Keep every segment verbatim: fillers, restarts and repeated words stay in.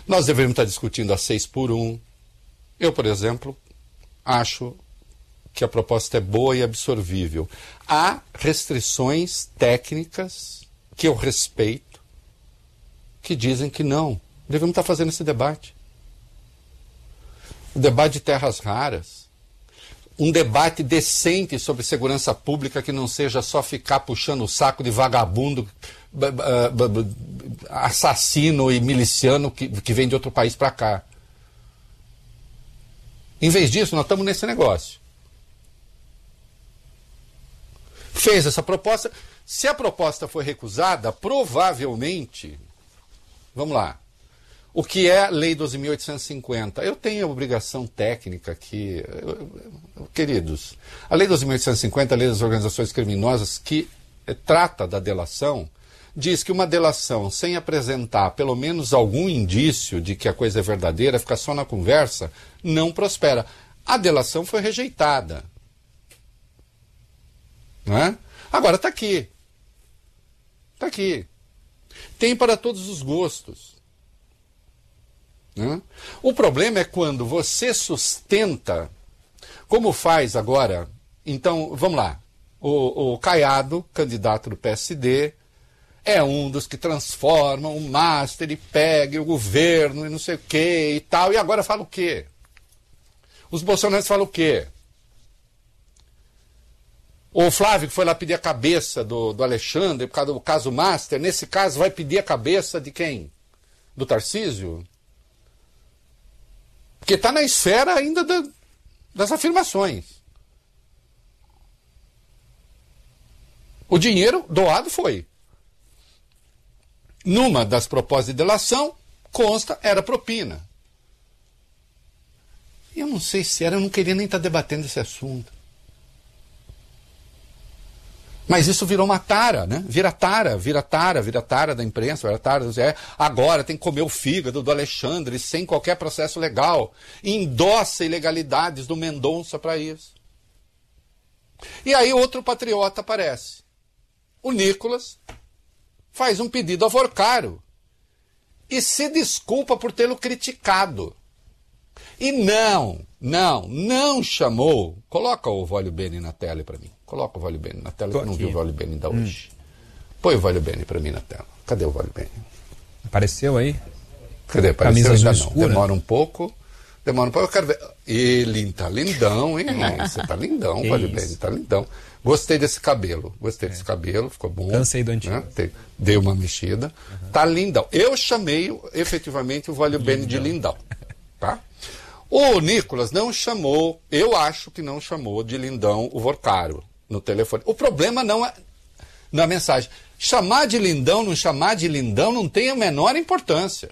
Nós deveríamos estar discutindo a seis por um. Eu, por exemplo, acho que a proposta é boa e absorvível. Há restrições técnicas que eu respeito, que dizem que não. Devemos estar fazendo esse debate. O debate de terras raras. Um debate decente sobre segurança pública que não seja só ficar puxando o saco de vagabundo, assassino e miliciano que, que vem de outro país para cá. Em vez disso, nós estamos nesse negócio. Fez essa proposta. Se a proposta foi recusada, provavelmente, vamos lá, o que é a Lei doze mil oitocentos e cinquenta? Eu tenho a obrigação técnica aqui, eu, eu, queridos, a Lei doze mil oitocentos e cinquenta, a Lei das Organizações Criminosas, que é, trata da delação, diz que uma delação sem apresentar pelo menos algum indício de que a coisa é verdadeira, ficar só na conversa, não prospera. A delação foi rejeitada. Não é? Agora está aqui. Está aqui. Tem para todos os gostos. Né? O problema é quando você sustenta, como faz agora. Então, vamos lá. O, o Caiado, candidato do P S D, é um dos que transformam o Master e pega o governo e não sei o que e tal. E agora fala o quê? Os bolsonaristas falam o quê? O Flávio, que foi lá pedir a cabeça do, do Alexandre por causa do caso Master, nesse caso vai pedir a cabeça de quem? Do Tarcísio? Porque está na esfera ainda da, das afirmações. O dinheiro doado foi. Numa das propostas de delação, consta, era propina. Eu não sei se era, eu não queria nem estar debatendo esse assunto. Mas isso virou uma tara, né? Vira tara, vira tara, vira tara da imprensa, vira tara do Zé. Agora tem que comer o fígado do Alexandre sem qualquer processo legal. Endossa ilegalidades do Mendonça para isso. E aí outro patriota aparece. O Nicolas faz um pedido ao Vorcaro e se desculpa por tê-lo criticado. E não, não, não chamou. Coloca o Vólio Bene na tela para mim. Coloca o Vólio Bene na tela, que eu não vi o Vólio Bene ainda hoje. Hum. Põe o Vólio Bene para mim na tela. Cadê o Vólio Bene? Apareceu aí? Cadê? Apareceu ainda não. Demora um pouco. Demora um pouco. Eu quero ver. Ele tá lindão, hein? Você tá lindão, Vólio Bene, tá lindão. Gostei desse cabelo. Gostei é. desse cabelo, ficou bom. Cansei do antigo. Né? Dei uma mexida. Uhum. Tá lindão. Eu chamei, efetivamente, o Vólio Bene de lindão. Tá? O Nicolas não chamou, eu acho que não chamou de lindão o Vorcaro no telefone. O problema não é na mensagem. Chamar de lindão, não chamar de lindão, não tem a menor importância.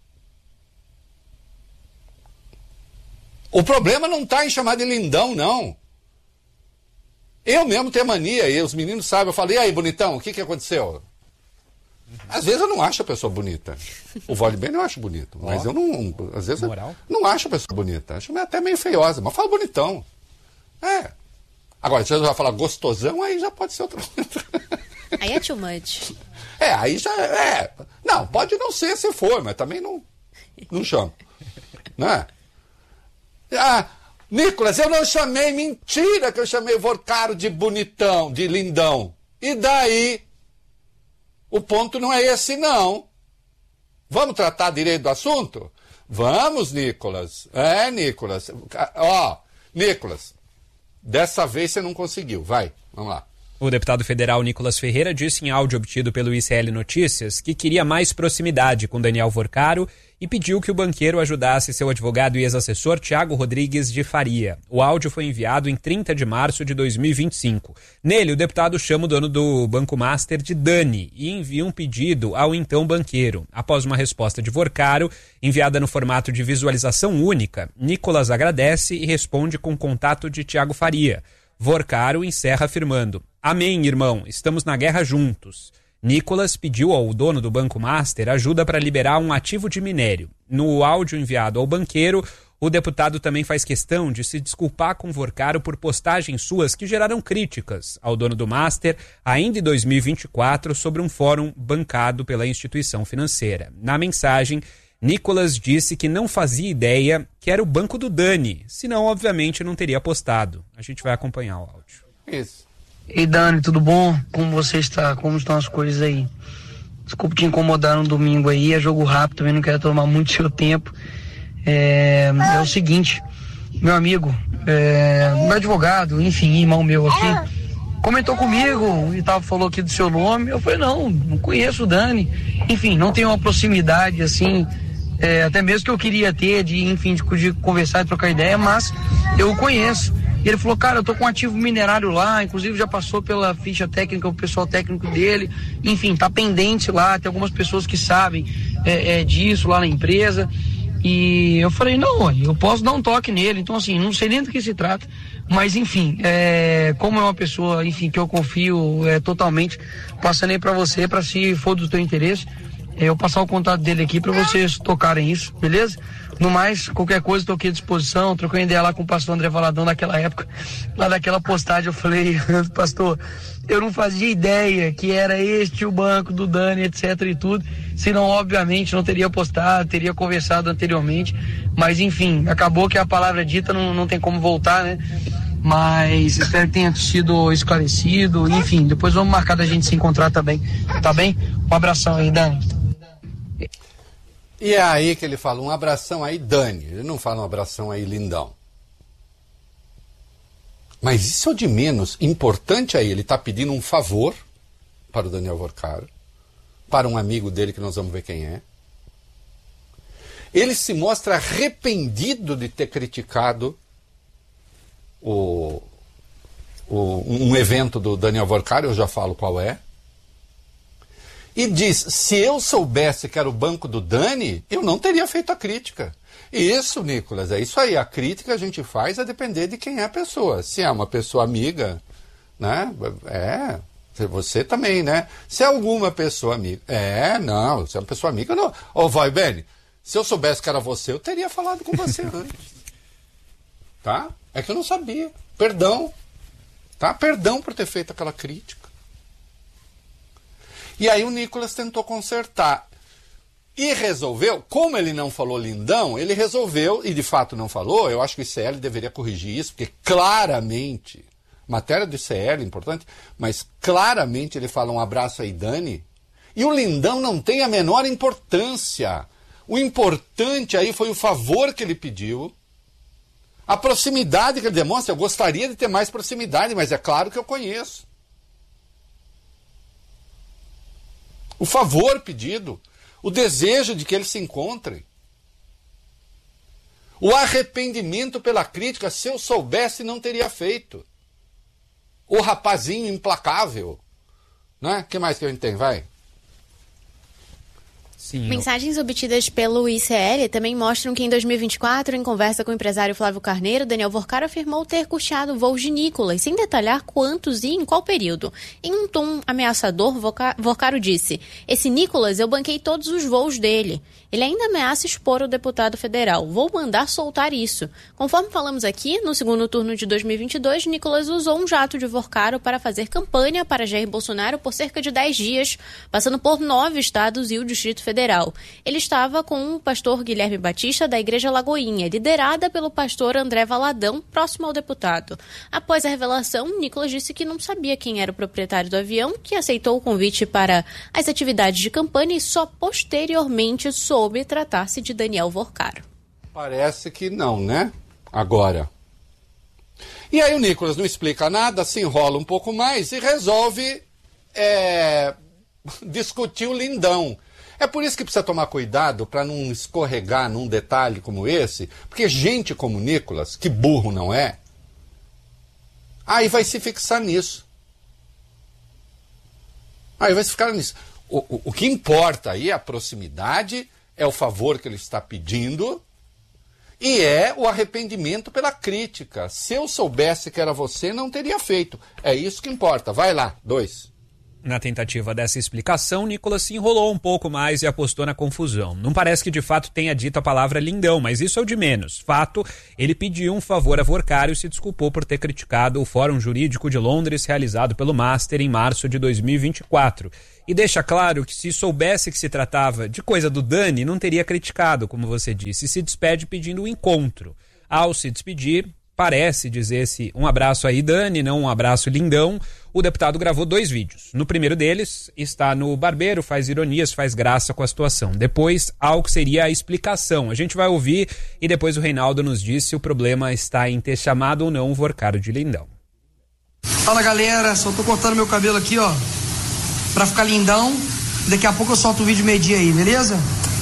O problema não está em chamar de lindão, não. Eu mesmo tenho mania, e os meninos sabem, eu falei, e aí, bonitão, o que, que aconteceu? Às vezes eu não acho a pessoa bonita. O Vólio Bene eu acho bonito, mas oh. eu não, às vezes eu não acho a pessoa bonita. Acho até meio feiosa, mas fala bonitão. É. Agora, se você vai falar gostosão, aí já pode ser outra coisa. Aí é too much. É, aí já é. Não, pode não ser se for, mas também não, não chamo. Né? Ah, Nicolas, eu não chamei, mentira que eu chamei o Vorcaro de bonitão, de lindão. E daí? O ponto não é esse, não. Vamos tratar direito do assunto? Vamos, Nicolas. É, Nicolas. Ó, Nicolas, dessa vez você não conseguiu. Vai, vamos lá. O deputado federal Nicolas Ferreira disse em áudio obtido pelo I C L Notícias que queria mais proximidade com Daniel Vorcaro e pediu que o banqueiro ajudasse seu advogado e ex-assessor Tiago Rodrigues de Faria. O áudio foi enviado em trinta de março de dois mil e vinte e cinco. Nele, o deputado chama o dono do Banco Master de Dani e envia um pedido ao então banqueiro. Após uma resposta de Vorcaro, enviada no formato de visualização única, Nicolas agradece e responde com contato de Tiago Faria. Vorcaro encerra afirmando: "Amém, irmão, estamos na guerra juntos." Nicolas pediu ao dono do Banco Master ajuda para liberar um ativo de minério. No áudio enviado ao banqueiro, o deputado também faz questão de se desculpar com Vorcaro por postagens suas que geraram críticas ao dono do Master ainda em dois mil e vinte e quatro sobre um fórum bancado pela instituição financeira. Na mensagem, Nicolas disse que não fazia ideia que era o banco do Dani, senão, obviamente, não teria apostado. A gente vai acompanhar o áudio. Isso. Ei, Dani, tudo bom? Como você está? Como estão as coisas aí? Desculpa te incomodar no domingo aí, é jogo rápido, também não quero tomar muito seu tempo. É, é o seguinte, meu amigo, é, meu advogado, enfim, irmão meu aqui, comentou comigo e tal, falou aqui do seu nome. Eu falei, não, não conheço o Dani. Enfim, não tenho uma proximidade assim, é, até mesmo que eu queria ter, de, enfim, de, de conversar e trocar ideia, mas eu o conheço. E ele falou, cara, eu tô com um ativo minerário lá, inclusive já passou pela ficha técnica, o pessoal técnico dele, enfim, tá pendente lá, tem algumas pessoas que sabem é, é, disso lá na empresa. E eu falei, não, eu posso dar um toque nele, então assim, não sei nem do que se trata, mas enfim, é, como é uma pessoa, enfim, que eu confio é, totalmente, passando aí pra você, pra se for do teu interesse, é, eu passar o contato dele aqui pra vocês tocarem isso, beleza? No mais, qualquer coisa, tô aqui à disposição, troquei ideia lá com o pastor André Valadão naquela época, lá daquela postagem, eu falei, pastor, eu não fazia ideia que era este o banco do Dani, etc e tudo, senão, obviamente, não teria postado, teria conversado anteriormente, mas, enfim, acabou que a palavra dita não, não tem como voltar, né? Mas espero que tenha sido esclarecido, enfim, depois vamos marcar da gente se encontrar também, tá bem? Um abração aí, Dani. E é aí que ele fala, um abração aí, Dani. Ele não fala um abração aí, lindão. Mas isso é o de menos. Importante aí, ele está pedindo um favor para o Daniel Vorcaro, para um amigo dele que nós vamos ver quem é. Ele se mostra arrependido de ter criticado o, o, um evento do Daniel Vorcaro, eu já falo qual é. E diz, se eu soubesse que era o banco do Dani, eu não teria feito a crítica. E isso, Nicolas, é isso aí. A crítica a gente faz a depender de quem é a pessoa. Se é uma pessoa amiga, né? É, você também, né? Se é alguma pessoa amiga. É, não, se é uma pessoa amiga, não. Ô, vai, Beni, se eu soubesse que era você, eu teria falado com você antes. Tá? É que eu não sabia. Perdão. Tá? Perdão por ter feito aquela crítica. E aí o Nicolas tentou consertar. E resolveu, como ele não falou lindão, ele resolveu, e de fato não falou, eu acho que o I C L deveria corrigir isso, porque claramente, matéria do I C L, importante, mas claramente ele fala um abraço aí, Dani, e o lindão não tem a menor importância. O importante aí foi o favor que ele pediu, a proximidade que ele demonstra. Eu gostaria de ter mais proximidade, mas é claro que eu conheço. O favor pedido, o desejo de que eles se encontrem, o arrependimento pela crítica, se eu soubesse não teria feito. O rapazinho implacável, né? O que mais que a gente tem? Vai. Sim, Mensagens obtidas pelo I C L também mostram que em dois mil e vinte e quatro, em conversa com o empresário Flávio Carneiro, Daniel Vorcaro afirmou ter custeado voos de Nicolas, sem detalhar quantos e em qual período. Em um tom ameaçador, Vorcaro disse, esse Nicolas, eu banquei todos os voos dele. Ele ainda ameaça expor o deputado federal. Vou mandar soltar isso. Conforme falamos aqui, no segundo turno de dois mil e vinte e dois, Nicolas usou um jato de Vorcaro para fazer campanha para Jair Bolsonaro por cerca de dez dias, passando por nove estados e o Distrito Federal. Ele estava com o pastor Guilherme Batista da Igreja Lagoinha, liderada pelo pastor André Valadão, próximo ao deputado. Após a revelação, Nicolas disse que não sabia quem era o proprietário do avião, que aceitou o convite para as atividades de campanha e só posteriormente soube tratar-se de Daniel Vorcaro. Parece que não, né? Agora. E aí o Nicolas não explica nada, se enrola um pouco mais e resolve é, discutir o lindão. É por isso que precisa tomar cuidado para não escorregar num detalhe como esse, porque gente como Nicolas, que burro não é, aí vai se fixar nisso. Aí vai se ficar nisso. O, o, o que importa aí é a proximidade, é o favor que ele está pedindo e é o arrependimento pela crítica. Se eu soubesse que era você, não teria feito. É isso que importa. Vai lá, dois. Na tentativa dessa explicação, Nicolas se enrolou um pouco mais e apostou na confusão. Não parece que de fato tenha dito a palavra lindão, mas isso é o de menos. Fato, ele pediu um favor a Vorcário e se desculpou por ter criticado o Fórum Jurídico de Londres realizado pelo Master em março de dois mil e vinte e quatro. E deixa claro que se soubesse que se tratava de coisa do Dani, não teria criticado, como você disse, e se despede pedindo um encontro. Ao se despedir, parece dizer-se um abraço aí, Dani, não um abraço lindão. O deputado gravou dois vídeos. No primeiro deles, está no barbeiro, faz ironias, faz graça com a situação. Depois, algo que seria a explicação. A gente vai ouvir e depois o Reinaldo nos diz se o problema está em ter chamado ou não o Vorcário de lindão. Fala, galera, só tô cortando meu cabelo aqui, ó, pra ficar lindão. Daqui a pouco eu solto o vídeo meio-dia aí, beleza?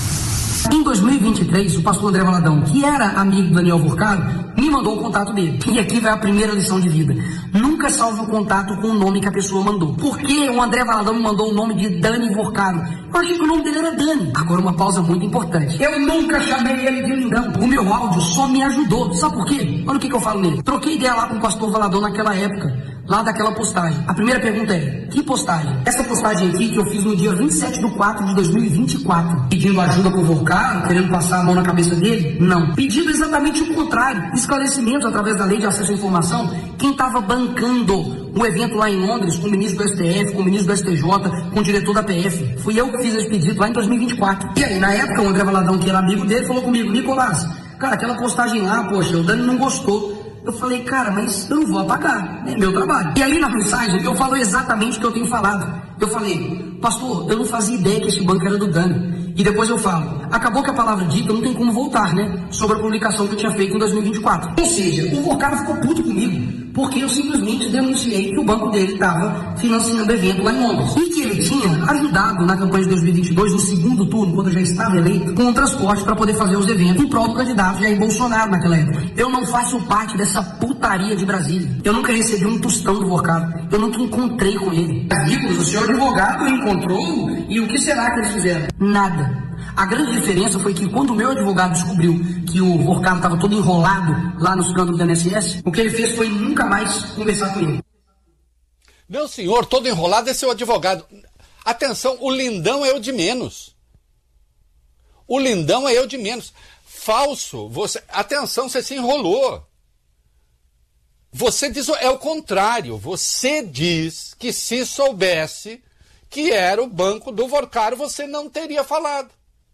Em dois mil e vinte e três, o pastor André Valadão, que era amigo do Daniel Vorcário, me mandou o contato dele. E aqui vai a primeira lição de vida. Nunca salve o contato com o nome que a pessoa mandou. Por que o André Valadão me mandou o nome de Dani Vorcário? Eu achei que o nome dele era Dani. Agora uma pausa muito importante. Eu nunca chamei ele de lindão. O meu áudio só me ajudou. Sabe por quê? Olha o que, que eu falo nele. Troquei ideia lá com o pastor Valadão naquela época. Lá daquela postagem. A primeira pergunta é, que postagem? Essa postagem aqui que eu fiz no dia vinte e sete de quatro de dois mil e vinte e quatro, pedindo ajuda pro Vorcário, querendo passar a mão na cabeça dele? Não. Pedindo exatamente o contrário. Esclarecimentos através da lei de acesso à informação. Quem estava bancando o evento lá em Londres, com o ministro do S T F, com o ministro do S T J, com o diretor da P F. Fui eu que fiz esse pedido lá em dois mil e vinte e quatro. E aí, na época, o André Valadão, que era amigo dele, falou comigo, Nicolás, cara, aquela postagem lá, poxa, o Dani não gostou. Eu falei, cara, mas eu não vou apagar, é meu trabalho. E aí na mensagem eu falo exatamente o que eu tenho falado. Eu falei, pastor, eu não fazia ideia que esse banco era do Dani. E depois eu falo, acabou que a palavra dita não tem como voltar, né? Sobre a publicação que eu tinha feito em dois mil e vinte e quatro. Ou seja, o Vorcário ficou puto comigo, porque eu simplesmente denunciei que o banco dele estava financiando evento lá em Londres. E que ele tinha ajudado na campanha de dois mil e vinte e dois, no segundo turno, quando eu já estava eleito, com o transporte para poder fazer os eventos em prol do candidato Jair Bolsonaro naquela época. Eu não faço parte dessa putaria de Brasília. Eu nunca recebi um tostão do Vorcário. Eu nunca encontrei com ele. Nicolas, o senhor advogado encontrou e o que será que eles fizeram? Nada. A grande diferença foi que quando o meu advogado descobriu que o Vorcário estava todo enrolado lá no escândalo do I N S S, o que ele fez foi nunca mais conversar com ele. Meu senhor, todo enrolado é seu advogado. Atenção, o lindão é o de menos. O lindão é o de menos. Falso, você... Atenção, você se enrolou. Você diz, é o contrário. Você diz que se soubesse que era o banco do Vorcário, você não teria falado.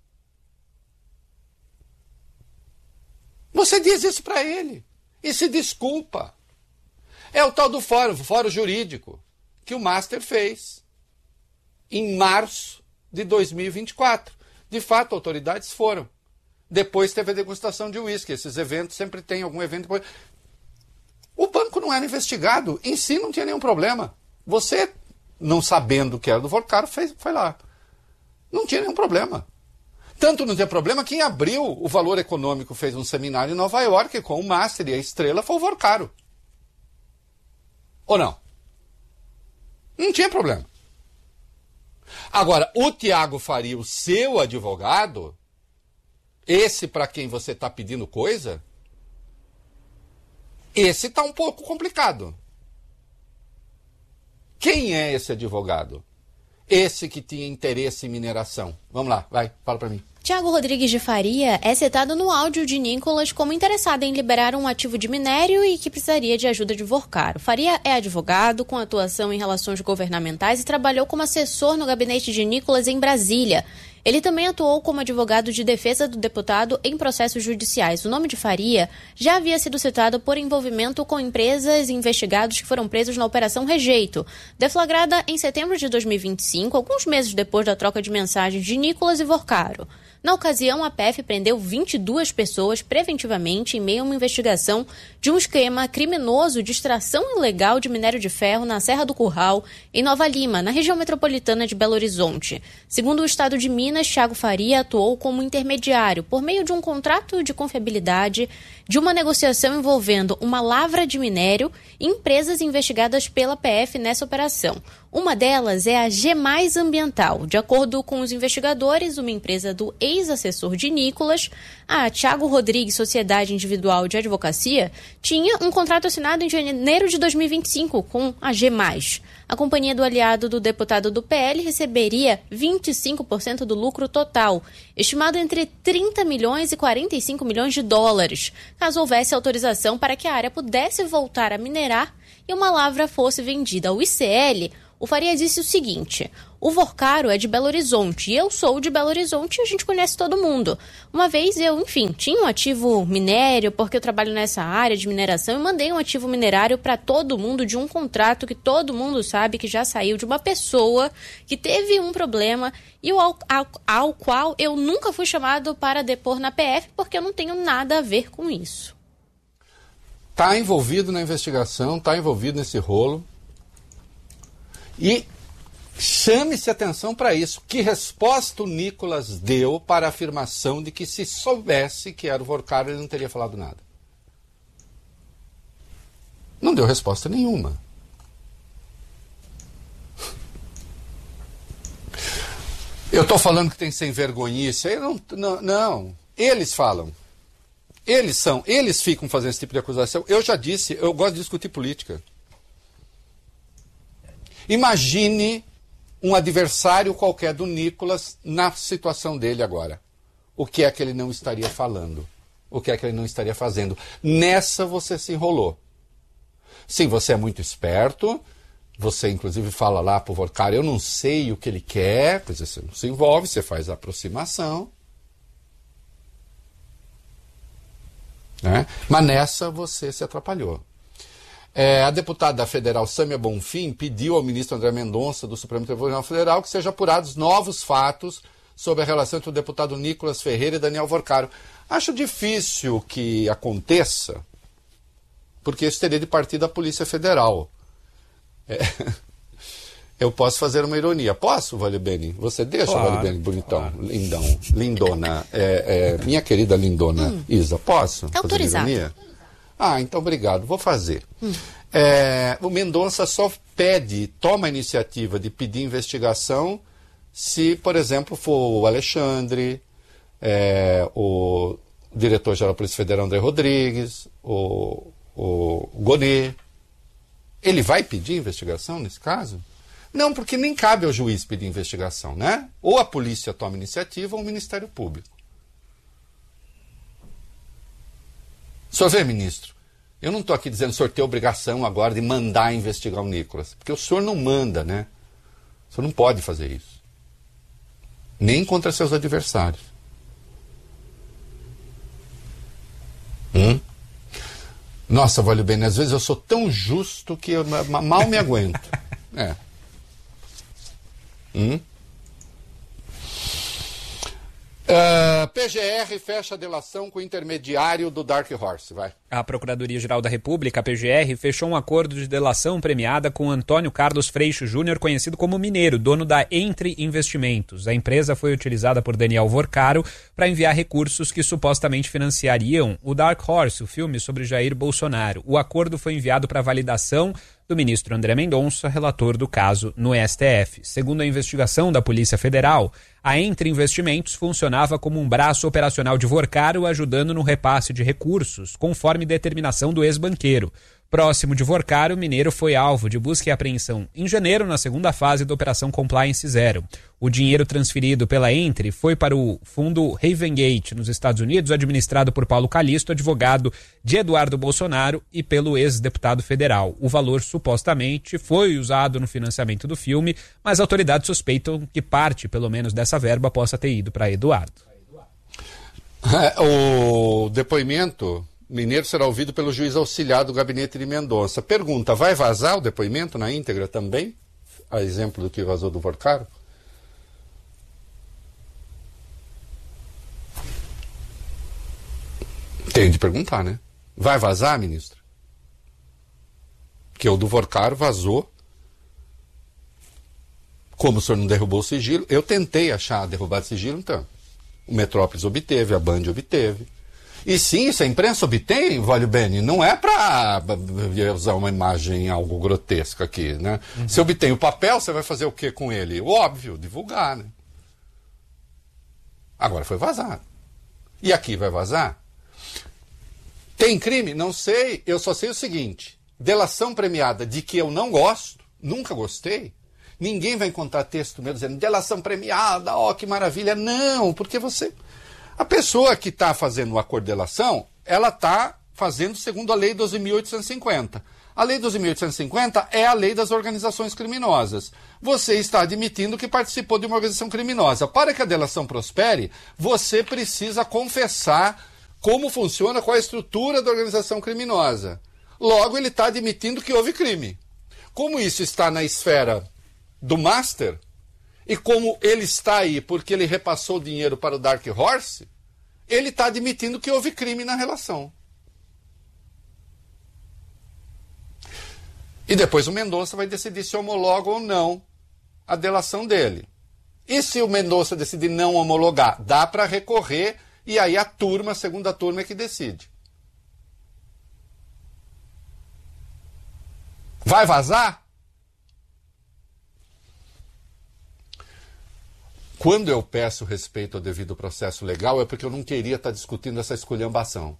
Você diz isso para ele e se desculpa. É o tal do fórum, fórum jurídico, que o Master fez em março de dois mil e vinte e quatro. De fato, autoridades foram. Depois teve a degustação de uísque. Esses eventos sempre tem algum evento depois. O banco não era investigado, em si não tinha nenhum problema. Você, não sabendo que era do Vorcário, fez, foi lá. Não tinha nenhum problema. Tanto não tinha problema, quem abriu o Valor Econômico fez um seminário em Nova York com o Master e a estrela foi o Vorcário. Ou não? Não tinha problema. Agora, o Tiago Faria, o seu advogado, esse para quem você está pedindo coisa, esse está um pouco complicado. Quem é esse advogado? Esse que tinha interesse em mineração. Vamos lá, vai, fala para mim. Tiago Rodrigues de Faria é citado no áudio de Nicolas como interessado em liberar um ativo de minério e que precisaria de ajuda de Vorcário. Faria é advogado com atuação em relações governamentais e trabalhou como assessor no gabinete de Nicolas em Brasília. Ele também atuou como advogado de defesa do deputado em processos judiciais. O nome de Faria já havia sido citado por envolvimento com empresas e investigados que foram presos na Operação Rejeito, deflagrada em setembro de dois mil e vinte e cinco, alguns meses depois da troca de mensagens de Nicolas e Vorcário. Na ocasião, a P F prendeu vinte e duas pessoas preventivamente em meio a uma investigação de um esquema criminoso de extração ilegal de minério de ferro na Serra do Curral, em Nova Lima, na região metropolitana de Belo Horizonte. Segundo o Estado de Minas, Tiago Faria atuou como intermediário por meio de um contrato de confiabilidade de uma negociação envolvendo uma lavra de minério e empresas investigadas pela P F nessa operação. Uma delas é a G mais Ambiental. De acordo com os investigadores, uma empresa do ex-assessor de Nicolas, a Thiago Rodrigues Sociedade Individual de Advocacia, tinha um contrato assinado em janeiro de dois mil e vinte e cinco com a G mais. A companhia do aliado do deputado do P L receberia vinte e cinco por cento do lucro total, estimado entre trinta milhões e quarenta e cinco milhões de dólares, caso houvesse autorização para que a área pudesse voltar a minerar e uma lavra fosse vendida ao I C L. O Faria disse o seguinte: o Vorcaro é de Belo Horizonte e eu sou de Belo Horizonte e a gente conhece todo mundo. Uma vez eu, enfim, tinha um ativo minério porque eu trabalho nessa área de mineração e mandei um ativo minerário para todo mundo de um contrato que todo mundo sabe que já saiu de uma pessoa que teve um problema e ao, ao, ao qual eu nunca fui chamado para depor na P F porque eu não tenho nada a ver com isso. Está envolvido na investigação, está envolvido nesse rolo. E chame-se atenção para isso. Que resposta o Nicolas deu para a afirmação de que se soubesse que era o Vorcaro, ele não teria falado nada? Não deu resposta nenhuma. Eu estou falando que tem sem vergonhice. Eu não, não, não. Eles falam. Eles são. Eles ficam fazendo esse tipo de acusação. Eu já disse, eu gosto de discutir política. Imagine um adversário qualquer do Nicolas na situação dele agora. O que é que ele não estaria falando? O que é que ele não estaria fazendo? Nessa você se enrolou. Sim, você é muito esperto. Você, inclusive, fala lá pro Vorcaro, eu não sei o que ele quer. Pois você não se envolve, você faz a aproximação. Né? Mas nessa você se atrapalhou. É, a deputada federal Sâmia Bonfim pediu ao ministro André Mendonça, do Supremo Tribunal Federal, que sejam apurados novos fatos sobre a relação entre o deputado Nicolas Ferreira e Daniel Vorcaro. Acho difícil que aconteça, porque isso teria de partir da Polícia Federal. É, eu posso fazer uma ironia. Posso, Vale Bene? Você deixa, claro, Vale Bene, bonitão, claro. Lindão, lindona, é, é, minha querida lindona hum. Isa, posso tá fazer autorizado. Ironia? Ah, então obrigado, vou fazer. Hum. É, o Mendonça só pede, toma a iniciativa de pedir investigação se, por exemplo, for o Alexandre, é, o diretor-geral da Polícia Federal André Rodrigues, o, o Gonê. Ele vai pedir investigação nesse caso? Não, porque nem cabe ao juiz pedir investigação, né? Ou a polícia toma iniciativa ou o Ministério Público. O senhor vê, ministro, eu não estou aqui dizendo que o senhor tem obrigação agora de mandar investigar o Nicolas, porque o senhor não manda, né? O senhor não pode fazer isso. Nem contra seus adversários. Hum? Nossa, Vale Bene, às vezes eu sou tão justo que eu mal me aguento. É. Hum? Uh, P G R fecha a delação com o intermediário do Dark Horse, vai. A Procuradoria-Geral da República, a P G R, fechou um acordo de delação premiada com Antônio Carlos Freixo Júnior, conhecido como Mineiro, dono da Entre Investimentos. A empresa foi utilizada por Daniel Vorcaro para enviar recursos que supostamente financiariam o Dark Horse, o filme sobre Jair Bolsonaro. O acordo foi enviado para validação do ministro André Mendonça, relator do caso no S T F. Segundo a investigação da Polícia Federal, a Entre Investimentos funcionava como um braço operacional de Vorcaro, ajudando no repasse de recursos, conforme determinação do ex-banqueiro. Próximo de Vorcaro, Mineiro foi alvo de busca e apreensão em janeiro, na segunda fase da Operação Compliance Zero. O dinheiro transferido pela Entre foi para o fundo Ravengate, nos Estados Unidos, administrado por Paulo Calixto, advogado de Eduardo Bolsonaro, e pelo ex-deputado federal. O valor supostamente foi usado no financiamento do filme, mas autoridades suspeitam que parte, pelo menos, dessa verba possa ter ido para Eduardo. É, o depoimento Mineiro será ouvido pelo juiz auxiliar do gabinete de Mendonça. Pergunta, vai vazar o depoimento na íntegra também? A exemplo do que vazou do Vorcaro? Tem de perguntar, né? Vai vazar, ministro? Que o do Vorcaro vazou. Como o senhor não derrubou o sigilo, eu tentei achar derrubar o sigilo, então. O Metrópolis obteve, a Band obteve. E sim, se a imprensa obtém, Vale Bene, não é para usar uma imagem algo grotesca aqui, né? Uhum. Se obtém o papel, você vai fazer o que com ele? Óbvio, divulgar, né? Agora foi vazado. E aqui vai vazar? Tem crime? Não sei. Eu só sei o seguinte. Delação premiada de que eu não gosto, nunca gostei. Ninguém vai encontrar texto meu dizendo delação premiada, ó, que maravilha. Não, porque você... A pessoa que está fazendo o acordo de delação, ela está fazendo segundo a Lei doze mil oitocentos e cinquenta. A Lei doze mil oitocentos e cinquenta é a lei das organizações criminosas. Você está admitindo que participou de uma organização criminosa. Para que a delação prospere, você precisa confessar como funciona, qual é a estrutura da organização criminosa. Logo, ele está admitindo que houve crime. Como isso está na esfera do master, e como ele está aí porque ele repassou o dinheiro para o Dark Horse, ele está admitindo que houve crime na relação. E depois o Mendonça vai decidir se homologa ou não a delação dele. E se o Mendonça decidir não homologar, dá para recorrer, e aí a turma, a segunda turma é que decide. Vai vazar? Quando eu peço respeito ao devido processo legal, é porque eu não queria estar discutindo essa esculhambação.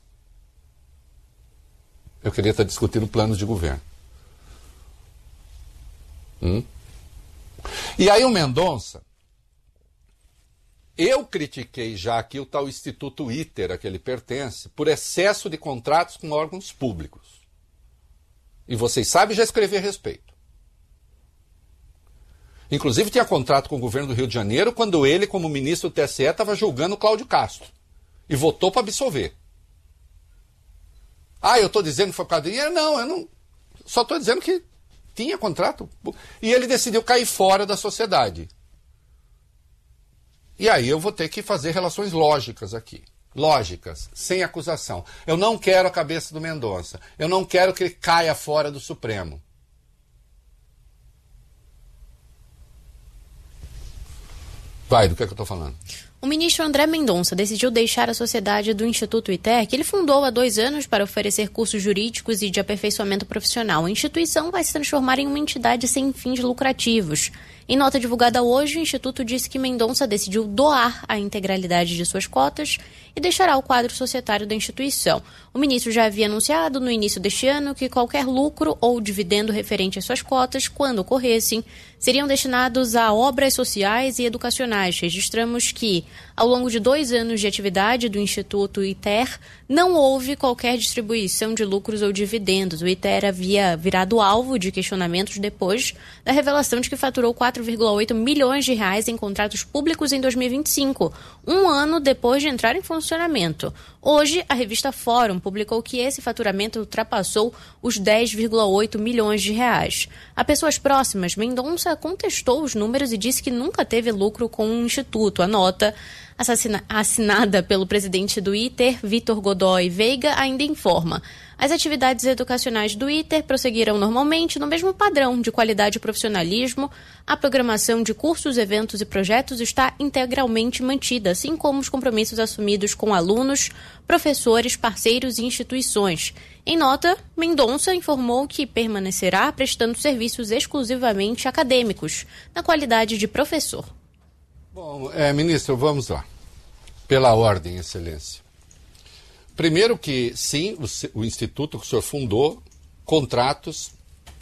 Eu queria estar discutindo planos de governo. Hum? E aí o Mendonça, eu critiquei já aqui o tal Instituto ITER a que ele pertence, por excesso de contratos com órgãos públicos. E vocês sabem, já escrevi a respeito. Inclusive tinha contrato com o governo do Rio de Janeiro quando ele, como ministro do T S E, estava julgando o Cláudio Castro. E votou para absolver. Ah, eu estou dizendo que foi por causa do dinheiro? Não, eu não. Só estou dizendo que tinha contrato. E ele decidiu cair fora da sociedade. E aí eu vou ter que fazer relações lógicas aqui. Lógicas, sem acusação. Eu não quero a cabeça do Mendonça. Eu não quero que ele caia fora do Supremo. Vai, do que é que eu estou falando? O ministro André Mendonça decidiu deixar a sociedade do Instituto ITER, que ele fundou há dois anos para oferecer cursos jurídicos e de aperfeiçoamento profissional. A instituição vai se transformar em uma entidade sem fins lucrativos. Em nota divulgada hoje, o Instituto disse que Mendonça decidiu doar a integralidade de suas cotas e deixará o quadro societário da instituição. O ministro já havia anunciado no início deste ano que qualquer lucro ou dividendo referente às suas cotas, quando ocorressem, seriam destinados a obras sociais e educacionais. Registramos que, ao longo de dois anos de atividade do Instituto ITER, não houve qualquer distribuição de lucros ou dividendos. O ITER havia virado alvo de questionamentos depois da revelação de que faturou quatro vírgula oito milhões de reais em contratos públicos em dois mil e vinte e cinco, um ano depois de entrar em funcionamento. Hoje, a revista Fórum publicou que esse faturamento ultrapassou os dez vírgula oito milhões de reais. A pessoas próximas, Mendonça contestou os números e disse que nunca teve lucro com o Instituto. A nota, assassina- assinada pelo presidente do ITER, Vitor Godoy Veiga, ainda informa: as atividades educacionais do ITER prosseguirão normalmente no mesmo padrão de qualidade e profissionalismo. A programação de cursos, eventos e projetos está integralmente mantida, assim como os compromissos assumidos com alunos, professores, parceiros e instituições. Em nota, Mendonça informou que permanecerá prestando serviços exclusivamente acadêmicos, na qualidade de professor. Bom, é, ministro, vamos lá. Pela ordem, excelência. Primeiro que, sim, o, o instituto que o senhor fundou, contratos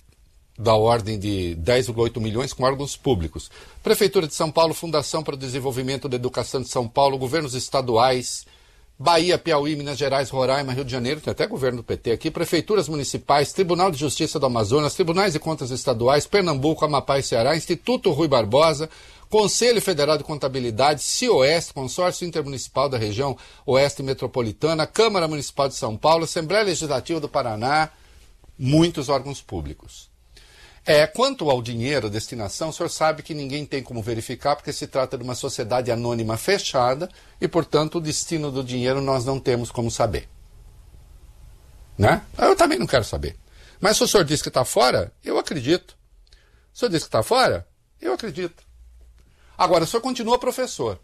da ordem de dez vírgula oito milhões com órgãos públicos. Prefeitura de São Paulo, Fundação para o Desenvolvimento da Educação de São Paulo, governos estaduais, Bahia, Piauí, Minas Gerais, Roraima, Rio de Janeiro, tem até governo do P T aqui, prefeituras municipais, Tribunal de Justiça do Amazonas, Tribunais de Contas Estaduais, Pernambuco, Amapá e Ceará, Instituto Rui Barbosa, Conselho Federal de Contabilidade, CIOeste, Consórcio Intermunicipal da Região Oeste Metropolitana, Câmara Municipal de São Paulo, Assembleia Legislativa do Paraná, muitos órgãos públicos. É, quanto ao dinheiro, destinação, o senhor sabe que ninguém tem como verificar, porque se trata de uma sociedade anônima fechada e, portanto, o destino do dinheiro nós não temos como saber. Né? Eu também não quero saber. Mas se o senhor diz que está fora, eu acredito. Se o senhor diz que está fora, eu acredito. Agora, o senhor continua professor.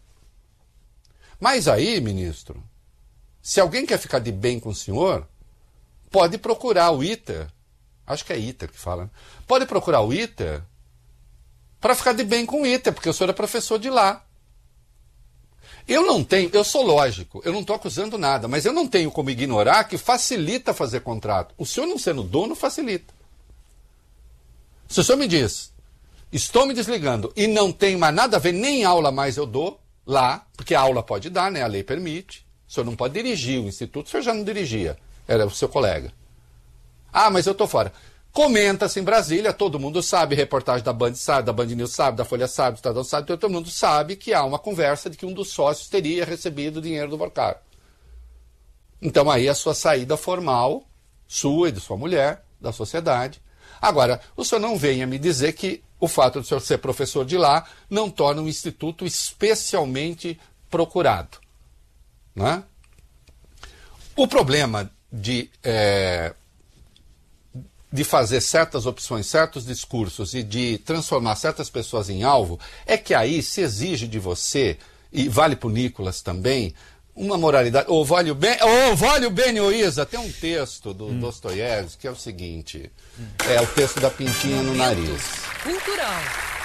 Mas aí, ministro, se alguém quer ficar de bem com o senhor, pode procurar o ITER. Acho que é ITER que fala. Né? Pode procurar o ITER para ficar de bem com o ITER, porque o senhor é professor de lá. Eu não tenho, eu sou lógico, eu não estou acusando nada, mas eu não tenho como ignorar que facilita fazer contrato. O senhor não sendo dono facilita. Se o senhor me diz, estou me desligando e não tem mais nada a ver, nem aula mais eu dou lá, porque a aula pode dar, né? A lei permite. O senhor não pode dirigir o instituto, o senhor já não dirigia, era o seu colega. Ah, mas eu estou fora. Comenta-se em Brasília, todo mundo sabe, reportagem da Band sabe, da Band News sabe, da Folha sabe, do Estadão sabe, todo mundo sabe que há uma conversa de que um dos sócios teria recebido o dinheiro do Vorcaro. Então aí a sua saída formal, sua e de sua mulher, da sociedade. Agora, o senhor não venha me dizer que o fato de o senhor ser professor de lá não torna um instituto especialmente procurado. Né? O problema de... É, de fazer certas opções, certos discursos e de transformar certas pessoas em alvo, é que aí se exige de você, e vale para o Nicolas também, uma moralidade. Ou vale o bem, ou vale o bem, ô Isa, tem um texto do hum. Dostoiévski que é o seguinte, hum. é o texto da pintinha no nariz. Cultural.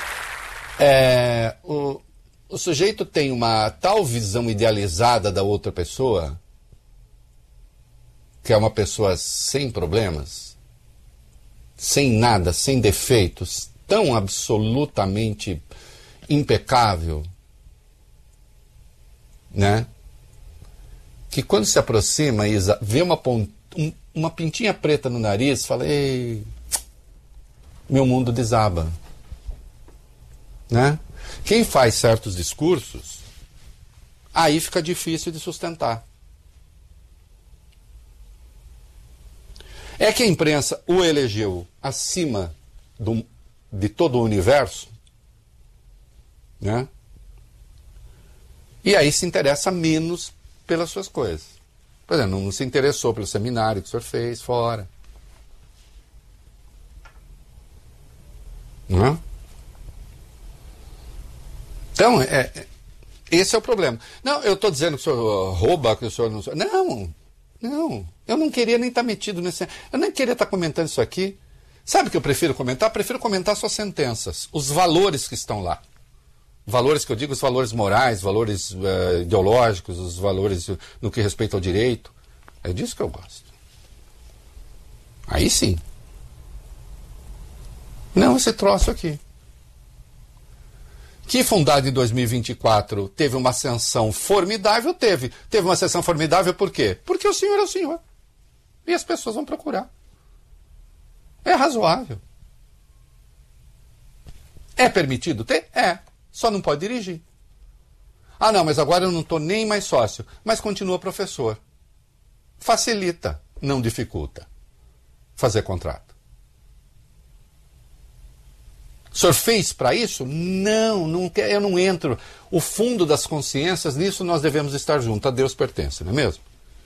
É, o, o sujeito tem uma tal visão idealizada da outra pessoa, que é uma pessoa sem problemas, sem nada, sem defeitos, tão absolutamente impecável, né? Que quando se aproxima, Isa, vê uma, pont... um, uma pintinha preta no nariz, fala, ei, meu mundo desaba. Né? Quem faz certos discursos, aí fica difícil de sustentar. É que a imprensa o elegeu acima do, de todo o universo, né? E aí se interessa menos pelas suas coisas. Por exemplo, não se interessou pelo seminário que o senhor fez fora. Não é? Então, é, é, esse é o problema. Não, eu estou dizendo que o senhor rouba, que o senhor não... Não, não. Eu não queria nem estar metido nesse... Eu nem queria estar comentando isso aqui. Sabe o que eu prefiro comentar? Eu prefiro comentar suas sentenças, os valores que estão lá. Valores que eu digo, os valores morais, valores uh, ideológicos, os valores no que respeita ao direito. É disso que eu gosto. Aí sim. Não esse troço aqui. Que fundado em dois mil e vinte e quatro teve uma ascensão formidável, teve. Teve uma ascensão formidável por quê? Porque o senhor é o senhor. E as pessoas vão procurar. É razoável. É permitido ter? É. Só não pode dirigir. Ah, não, mas agora eu não estou nem mais sócio. Mas continua professor. Facilita, não dificulta fazer contrato. O senhor fez para isso? Não, não quer, eu não entro. O fundo das consciências, nisso nós devemos estar juntos. A Deus pertence, não é mesmo?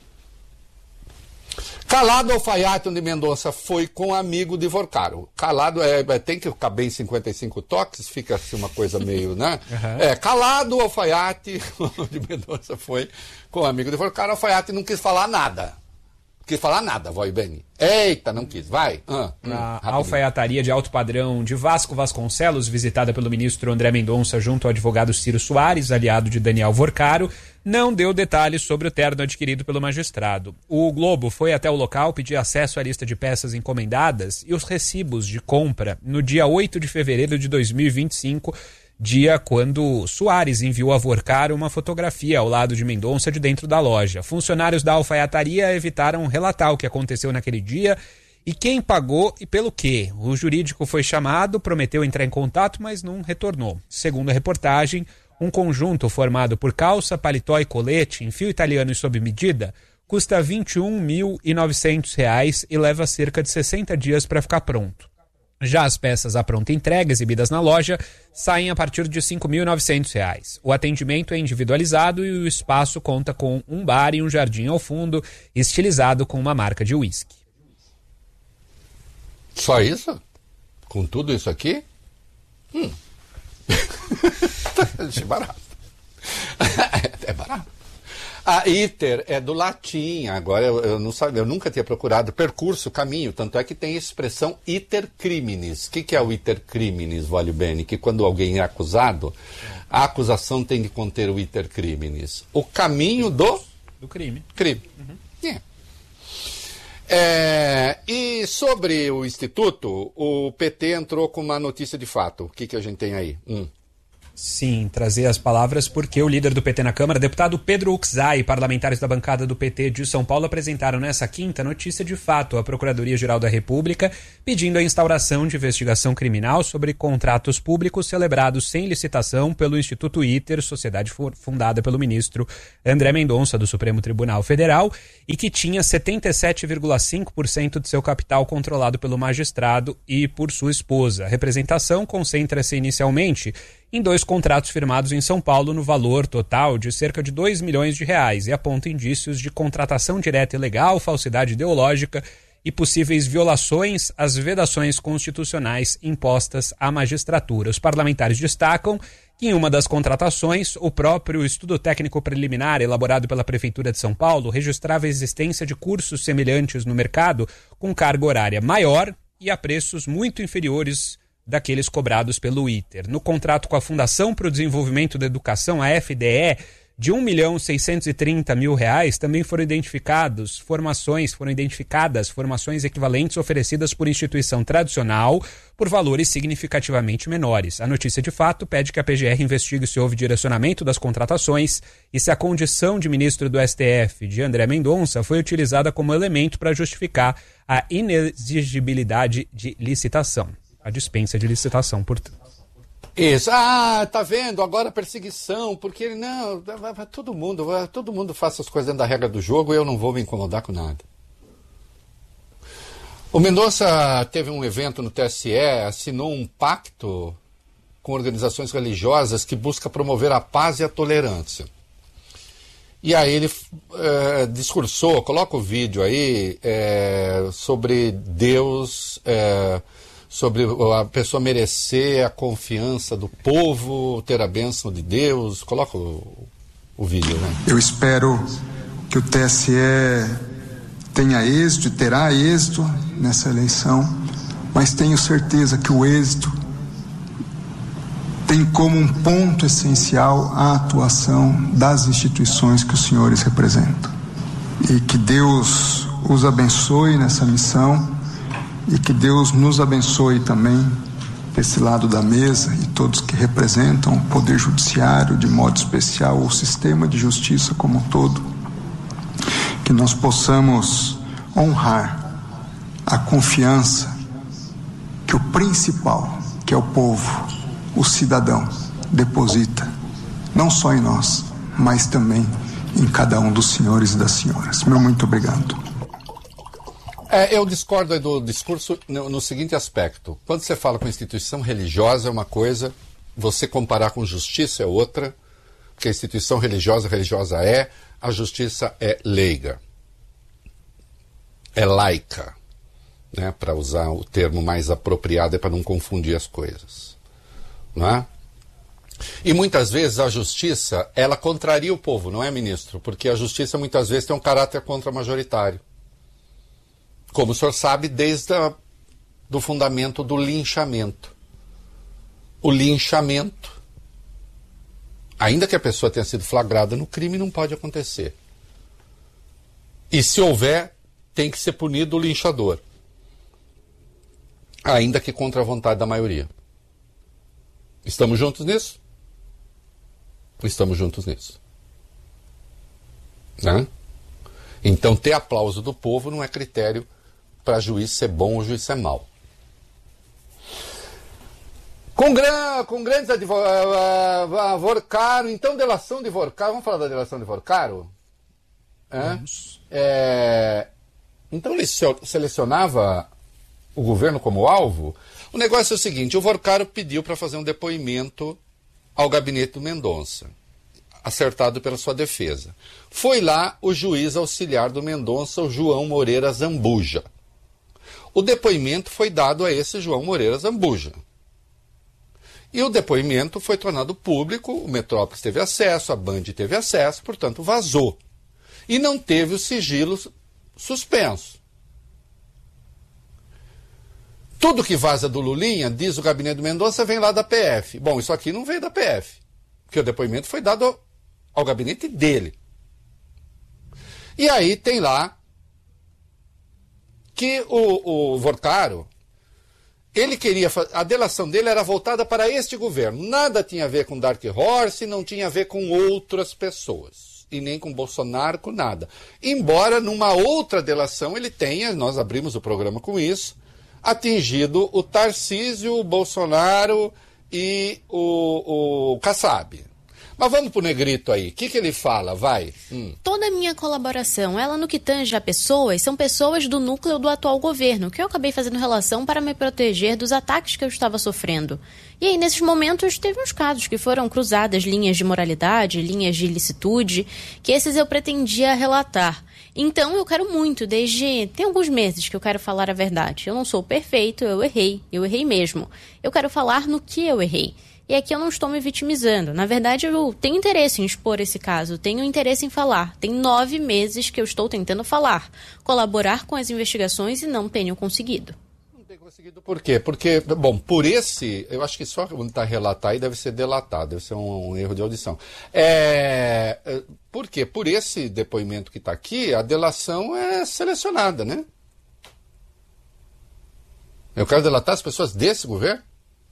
Calado Alfaiate de Mendonça foi com amigo de Vorcaro. Calado é, tem que caber em cinquenta e cinco toques, fica assim uma coisa meio, né? Uhum. É, Calado Alfaiate de Mendonça foi com amigo de Vorcaro. Alfaiate não quis falar nada. Não quis falar nada, vó e Beni. Eita, não quis, vai. Ah, Na hum, alfaiataria de alto padrão de Vasco Vasconcelos, visitada pelo ministro André Mendonça junto ao advogado Ciro Soares, aliado de Daniel Vorcaro, não deu detalhes sobre o terno adquirido pelo magistrado. O Globo foi até o local pedir acesso à lista de peças encomendadas e os recibos de compra no dia oito de fevereiro de dois mil e vinte e cinco, dia quando Soares enviou a Vorcaro uma fotografia ao lado de Mendonça de dentro da loja. Funcionários da alfaiataria evitaram relatar o que aconteceu naquele dia e quem pagou e pelo quê. O jurídico foi chamado, prometeu entrar em contato, mas não retornou. Segundo a reportagem, um conjunto formado por calça, paletó e colete em fio italiano e sob medida custa vinte e um mil e novecentos reais e leva cerca de sessenta dias para ficar pronto. Já as peças à pronta entrega exibidas na loja saem a partir de cinco mil e novecentos reais. O atendimento é individualizado e o espaço conta com um bar e um jardim ao fundo, estilizado com uma marca de uísque. Só isso? Com tudo isso aqui? Hum. Achei barato. É barato. A iter é do latim, agora eu, eu, não sabia, eu nunca tinha procurado percurso, caminho, tanto é que tem a expressão iter criminis. O que, que é o iter criminis, Voglio Bene? Que quando alguém é acusado, a acusação tem de conter o iter criminis. O caminho do... Do crime. Crime. Uhum. Yeah. É, e sobre o Instituto, o P T entrou com uma notícia de fato. O que, que a gente tem aí? Hum. Sim, trazer as palavras porque o líder do P T na Câmara, deputado Pedro Uczai, e parlamentares da bancada do P T de São Paulo apresentaram nessa quinta notícia de fato à Procuradoria-Geral da República, pedindo a instauração de investigação criminal sobre contratos públicos celebrados sem licitação pelo Instituto ITER, sociedade fundada pelo ministro André Mendonça, do Supremo Tribunal Federal, e que tinha setenta e sete vírgula cinco por cento de seu capital controlado pelo magistrado e por sua esposa. A representação concentra-se inicialmente em dois contratos firmados em São Paulo no valor total de cerca de dois milhões de reais e aponta indícios de contratação direta ilegal, falsidade ideológica e possíveis violações às vedações constitucionais impostas à magistratura. Os parlamentares destacam que em uma das contratações, o próprio estudo técnico preliminar elaborado pela Prefeitura de São Paulo registrava a existência de cursos semelhantes no mercado com carga horária maior e a preços muito inferiores daqueles cobrados pelo ITER. No contrato com a Fundação para o Desenvolvimento da Educação, a F D E, de um milhão seiscentos e trinta mil reais, também foram identificados formações, foram identificadas formações equivalentes oferecidas por instituição tradicional por valores significativamente menores. A notícia de fato pede que a P G R investigue se houve direcionamento das contratações e se a condição de ministro do S T F, de André Mendonça, foi utilizada como elemento para justificar a inexigibilidade de licitação. A dispensa de licitação, portanto. Isso. Ah, tá vendo? Agora a perseguição, porque ele não, vai, vai, todo mundo, vai, todo mundo faz as coisas dentro da regra do jogo e eu não vou me incomodar com nada. O Mendonça teve um evento no T S E, assinou um pacto com organizações religiosas que busca promover a paz e a tolerância. E aí ele é, discursou, coloca o vídeo aí, é, sobre Deus... É, sobre a pessoa merecer a confiança do povo, ter a bênção de Deus. Coloca o, o vídeo, né? Eu espero que o T S E tenha êxito e terá êxito nessa eleição, mas tenho certeza que o êxito tem como um ponto essencial a atuação das instituições que os senhores representam. E que Deus os abençoe nessa missão. E que Deus nos abençoe também desse lado da mesa e todos que representam o Poder Judiciário, de modo especial o sistema de justiça como um todo, que nós possamos honrar a confiança que o principal, que é o povo, o cidadão, deposita, não só em nós, mas também em cada um dos senhores e das senhoras. Meu muito obrigado. É, eu discordo do discurso no, no seguinte aspecto. Quando você fala com instituição religiosa é uma coisa, você comparar com justiça é outra, porque a instituição religiosa, religiosa é, a justiça é leiga, é laica, né, para usar o termo mais apropriado, é para não confundir as coisas. Não é? E muitas vezes a justiça, ela contraria o povo, não é, ministro? Porque a justiça muitas vezes tem um caráter contra-majoritário. Como o senhor sabe, desde o do fundamento do linchamento. O linchamento, ainda que a pessoa tenha sido flagrada no crime, não pode acontecer. E se houver, tem que ser punido o linchador. Ainda que contra a vontade da maioria. Estamos juntos nisso? Estamos juntos nisso. Né? Então, ter aplauso do povo não é critério para juiz ser bom ou juiz ser mau. Com, gran, com grandes advogados, Vorcaro, então delação de Vorcaro, vamos falar da delação de Vorcaro? É? É, então ele selecionava o governo como alvo? O negócio é o seguinte, o Vorcaro pediu para fazer um depoimento ao gabinete do Mendonça, acertado pela sua defesa. Foi lá o juiz auxiliar do Mendonça, o João Moreira Zambuja. O depoimento foi dado a esse João Moreira Zambuja. E o depoimento foi tornado público, o Metrópolis teve acesso, a Band teve acesso, portanto vazou. e não teve o sigilo suspenso. Tudo que vaza do Lulinha, diz o gabinete do Mendonça, vem lá da P F. Bom, isso aqui não veio da P F, porque o depoimento foi dado ao, ao gabinete dele. E aí tem lá que o, o Vorcaro, ele queria, a delação dele era voltada para este governo. Nada tinha a ver com Dark Horse, não tinha a ver com outras pessoas. E nem com Bolsonaro, com nada. Embora numa outra delação ele tenha, nós abrimos o programa com isso, atingido o Tarcísio, o Bolsonaro e o, o Kassab. Mas vamos pro Negrito aí. O que, que ele fala? Vai. Hum. Toda a minha colaboração, ela no que tange a pessoas, são pessoas do núcleo do atual governo, que eu acabei fazendo relação para me proteger dos ataques que eu estava sofrendo. E aí, nesses momentos, teve uns casos que foram cruzadas linhas de moralidade, linhas de ilicitude, que esses eu pretendia relatar. Então, eu quero muito, desde... Tem alguns meses que eu quero falar a verdade. Eu não sou perfeito, eu errei. Eu errei mesmo. Eu quero falar no que eu errei. E aqui eu não estou me vitimizando. Na verdade, eu tenho interesse em expor esse caso, tenho interesse em falar. Tem nove meses que eu estou tentando falar, colaborar com as investigações e não tenho conseguido. Não tenho conseguido por quê? Porque, bom, por esse, eu acho que só quando está relatar aí deve ser delatado, deve ser um, um erro de audição. É, por quê? Por esse depoimento que está aqui, a delação é selecionada, né? Eu quero delatar as pessoas desse governo?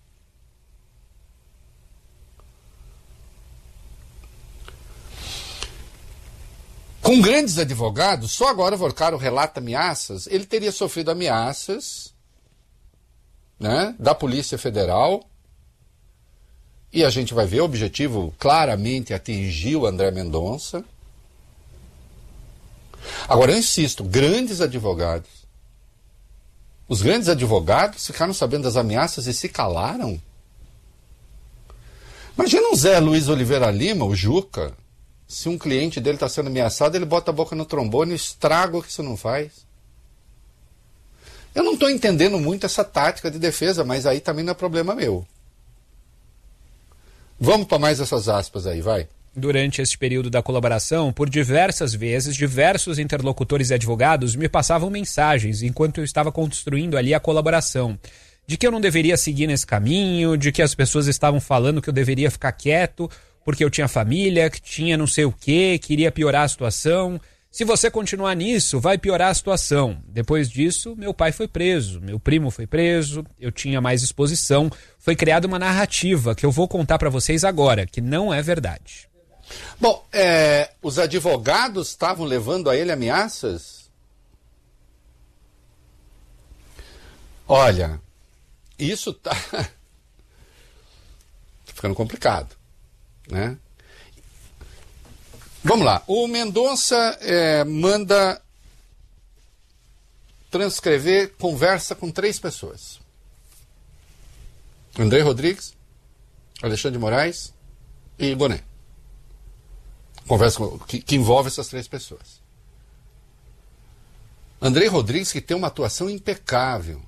Com grandes advogados, só agora o Vorcaro relata ameaças, ele teria sofrido ameaças, né, da Polícia Federal, e a gente vai ver, o objetivo claramente atingiu André Mendonça. Agora, eu insisto, grandes advogados, os grandes advogados ficaram sabendo das ameaças e se calaram. Imagina um Zé Luiz Oliveira Lima, o Juca. Se um cliente dele está sendo ameaçado, ele bota a boca no trombone e estraga o que isso não faz. Eu não estou entendendo muito essa tática de defesa, mas aí também não é problema meu. Vamos para mais essas aspas aí, vai. Durante este período da colaboração, por diversas vezes, diversos interlocutores e advogados me passavam mensagens enquanto eu estava construindo ali a colaboração. De que eu não deveria seguir nesse caminho, de que as pessoas estavam falando que eu deveria ficar quieto, porque eu tinha família, que tinha não sei o quê, que iria piorar a situação. Se você continuar nisso, vai piorar a situação. Depois disso, meu pai foi preso, meu primo foi preso, eu tinha mais exposição. Foi criada uma narrativa que eu vou contar para vocês agora, que não é verdade. Bom, é, os advogados estavam levando a ele ameaças? Olha, isso tá, tá ficando complicado. Né? Vamos lá, o Mendonça é, manda transcrever conversa com três pessoas: André Rodrigues, Alexandre de Moraes e Boné. Conversa com, que, que envolve essas três pessoas. André Rodrigues, que tem uma atuação impecável,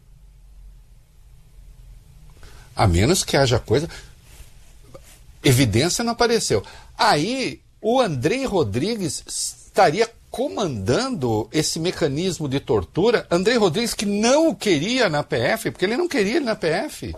a menos que haja coisa... Evidência não apareceu. Aí, o André Rodrigues estaria comandando esse mecanismo de tortura. André Rodrigues, que não o queria na P F, porque ele não queria ele na P F.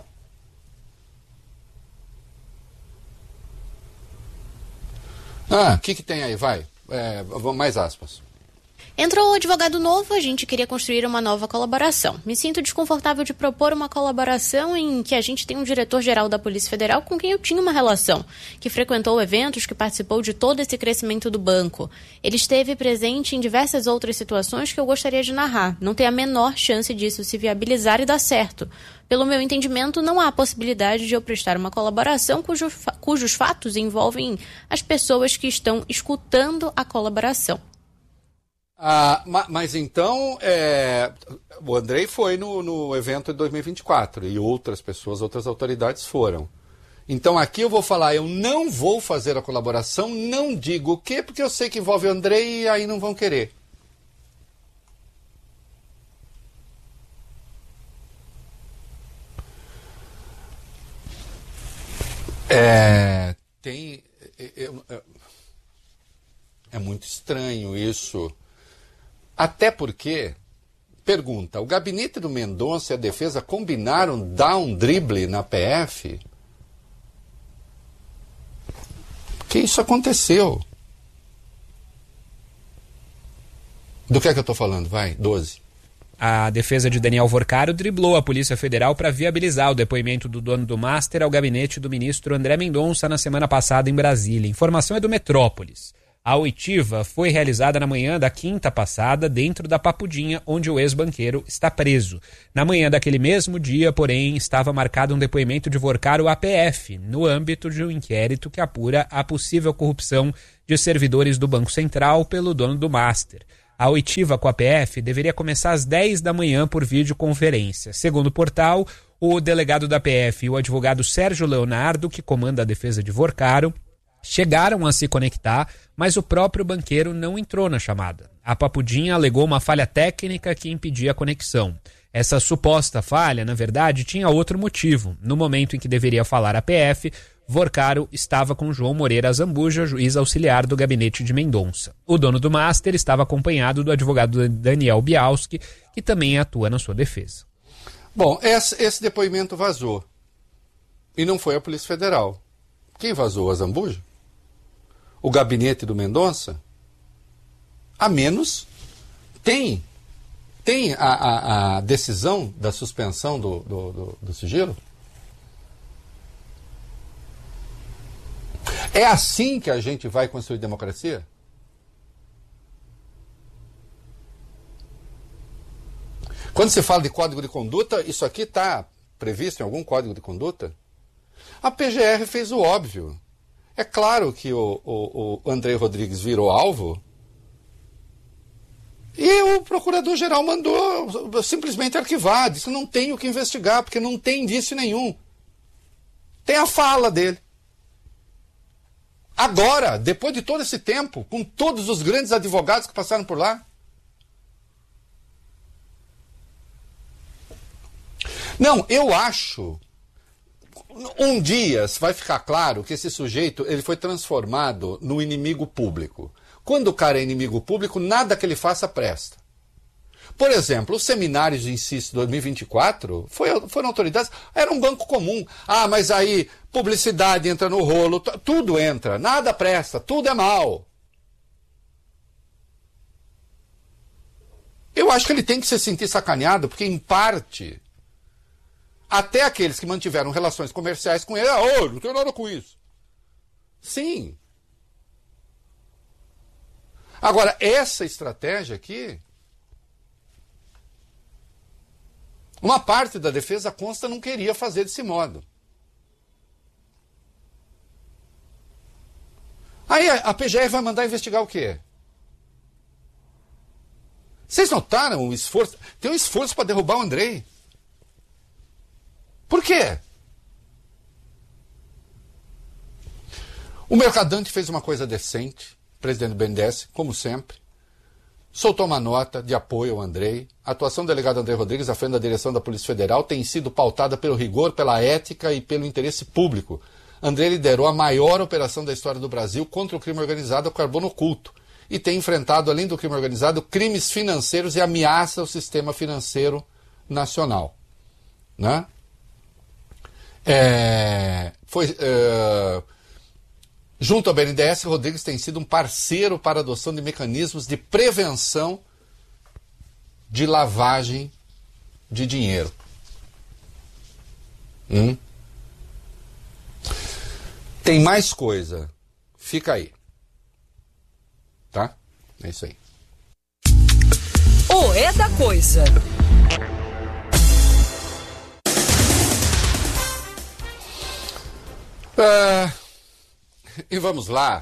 Ah, o que, que tem aí? Vai. É, mais aspas. Entrou o advogado novo, a gente queria construir uma nova colaboração. Me sinto desconfortável de propor uma colaboração em que a gente tem um diretor-geral da Polícia Federal com quem eu tinha uma relação, que frequentou eventos, que participou de todo esse crescimento do banco. Ele esteve presente em diversas outras situações que eu gostaria de narrar. Não tem a menor chance disso se viabilizar e dar certo. Pelo meu entendimento, não há possibilidade de eu prestar uma colaboração cujo, cujos fatos envolvem as pessoas que estão escutando a colaboração. Ah, mas então, é, o Andrei foi no, no evento de dois mil e vinte e quatro e outras pessoas, outras autoridades foram. Então aqui eu vou falar, eu não vou fazer a colaboração, não digo o quê, porque eu sei que envolve o Andrei e aí não vão querer. É, tem... Eu, eu, É muito estranho isso. Até porque, pergunta, o gabinete do Mendonça e a defesa combinaram dar um drible na P F? Porque isso aconteceu. Do que é que eu estou falando? Vai, doze. A defesa de Daniel Vorcaro driblou a Polícia Federal para viabilizar o depoimento do dono do Master ao gabinete do ministro André Mendonça na semana passada em Brasília. Informação é do Metrópolis. A oitiva foi realizada na manhã da quinta passada dentro da Papudinha, onde o ex-banqueiro está preso. Na manhã daquele mesmo dia, porém, estava marcado um depoimento de Vorcaro à P F, no âmbito de um inquérito que apura a possível corrupção de servidores do Banco Central pelo dono do Master. A oitiva com a P F deveria começar às dez da manhã por videoconferência. Segundo o portal, o delegado da P F e o advogado Sérgio Leonardo, que comanda a defesa de Vorcaro, chegaram a se conectar, mas o próprio banqueiro não entrou na chamada. A Papudinha alegou uma falha técnica que impedia a conexão. Essa suposta falha, na verdade, tinha outro motivo. No momento em que deveria falar a P F, Vorcaro estava com João Moreira Zambuja, juiz auxiliar do gabinete de Mendonça. O dono do Master estava acompanhado do advogado Daniel Bialski, que também atua na sua defesa. Bom, esse, esse depoimento vazou. E não foi a Polícia Federal. Quem vazou? A Zambuja? O gabinete do Mendonça? A menos tem, tem a, a, a decisão da suspensão do, do, do, do sigilo? É assim que a gente vai construir democracia? Quando se fala de código de conduta, isso aqui está previsto em algum código de conduta? A P G R fez o óbvio. É claro que o, o, o André Rodrigues virou alvo e o procurador-geral mandou simplesmente arquivar. Disse que não tem o que investigar, porque não tem indício nenhum. Tem a fala dele. Agora, depois de todo esse tempo, com todos os grandes advogados que passaram por lá. Não, eu acho... Um dia vai ficar claro que esse sujeito ele foi transformado no inimigo público. Quando o cara é inimigo público, nada que ele faça presta. Por exemplo, os seminários de Insisto dois mil e vinte e quatro foi, foram autoridades, era um banco comum. Ah, mas aí publicidade entra no rolo, tudo entra, nada presta, tudo é mal. Eu acho que ele tem que se sentir sacaneado, porque em parte... Até aqueles que mantiveram relações comerciais com ele, ah, oh, não tenho nada com isso. Sim. Agora, essa estratégia aqui, uma parte da defesa consta não queria fazer desse modo. Aí a P G R vai mandar investigar o quê? Vocês notaram o esforço? Tem um esforço para derrubar o Andrei. Por quê? O Mercadante fez uma coisa decente, o presidente do B N D E S, como sempre, soltou uma nota de apoio ao Andrei. A atuação do delegado André Rodrigues à frente da direção da Polícia Federal tem sido pautada pelo rigor, pela ética e pelo interesse público. André liderou a maior operação da história do Brasil contra o crime organizado ao carbono oculto e tem enfrentado, além do crime organizado, crimes financeiros e ameaça ao sistema financeiro nacional. Né? É, foi, é, junto ao B N D E S, Rodrigues tem sido um parceiro para a adoção de mecanismos de prevenção de lavagem de dinheiro. Hum? Tem mais coisa. Fica aí. Tá? É isso aí. O É da Coisa. Ah, e vamos lá.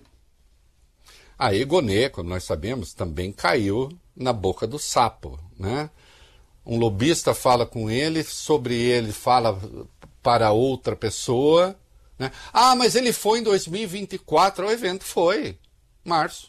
A Egonê, como nós sabemos, também caiu na boca do sapo, né? Um lobista fala com ele, sobre ele fala para outra pessoa, né? Ah, mas ele foi em dois mil e vinte e quatro, o evento foi, março.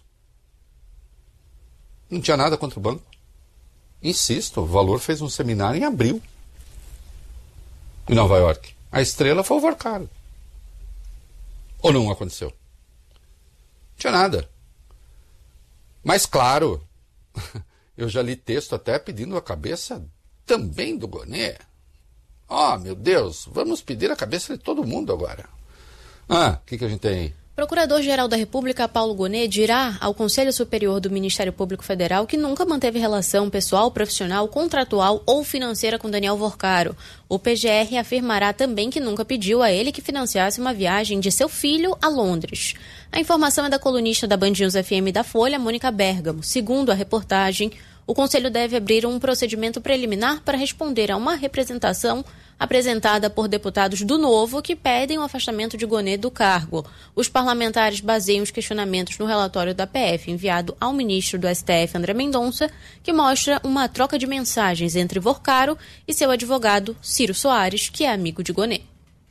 Não tinha nada contra o banco. Insisto, o Valor fez um seminário em abril, em Nova York. A estrela foi o Vorcaro. Ou não aconteceu? Não tinha nada. Mas, claro, eu já li texto até pedindo a cabeça também do Gonê. Oh, meu Deus, vamos pedir a cabeça de todo mundo agora. Ah, o que, que a gente tem aí? Procurador-Geral da República, Paulo Gonê, dirá ao Conselho Superior do Ministério Público Federal que nunca manteve relação pessoal, profissional, contratual ou financeira com Daniel Vorcaro. O P G R afirmará também que nunca pediu a ele que financiasse uma viagem de seu filho a Londres. A informação é da colunista da Band News F M da Folha, Mônica Bergamo. Segundo a reportagem, o Conselho deve abrir um procedimento preliminar para responder a uma representação apresentada por deputados do Novo que pedem o afastamento de Gonê do cargo. Os parlamentares baseiam os questionamentos no relatório da P F enviado ao ministro do S T F, André Mendonça, que mostra uma troca de mensagens entre Vorcaro e seu advogado, Ciro Soares, que é amigo de Gonê.